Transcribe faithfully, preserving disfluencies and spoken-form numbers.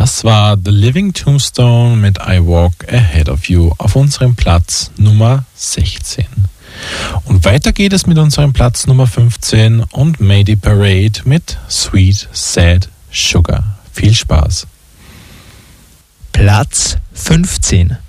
Das war The Living Tombstone mit I Walk Ahead of You auf unserem Platz Nummer sechzehn. Und weiter geht es mit unserem Platz Nummer fünfzehn und Mayday Parade mit Sweet Sad Sugar. Viel Spaß. Platz fünfzehn.